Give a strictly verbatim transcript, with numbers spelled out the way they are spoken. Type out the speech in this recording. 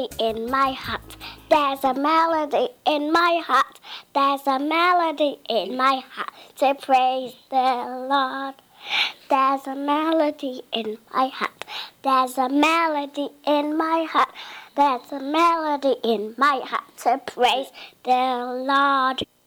in my heart. There's a melody in my heart. There's a melody in my heart to praise the Lord. There's a melody in my heart. There's a melody in my heart. There's a melody in my heart to praise the Lord.